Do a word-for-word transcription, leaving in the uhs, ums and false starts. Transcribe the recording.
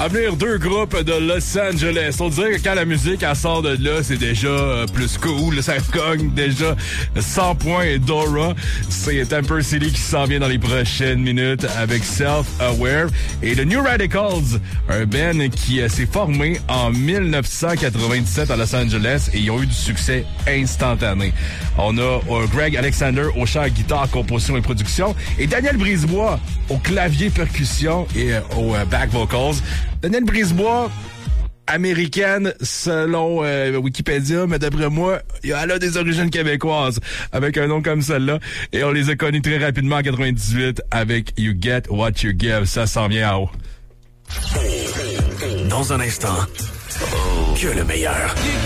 À venir, deux groupes de Los Angeles. On dirait que quand la musique elle sort de là, c'est déjà euh, plus cool. Ça cogne déjà cent points et Dora. C'est Temper City qui s'en vient dans les prochaines minutes avec Self-Aware. Et The New Radicals, un band qui euh, s'est formé en dix-neuf cent quatre-vingt-dix-sept à Los Angeles et ils ont eu du succès instantané. On a euh, Greg Alexander au chant, guitare, composition et production et Daniel Brisebois au clavier, percussion et euh, au euh, back vocals. Daniel Brisebois, américaine selon euh, Wikipédia, mais d'après moi, elle a des origines québécoises avec un nom comme celle-là. Et on les a connus très rapidement en quatre-vingt-dix-huit avec You Get What You Give. Ça s'en vient en haut. Dans un instant, que le meilleur.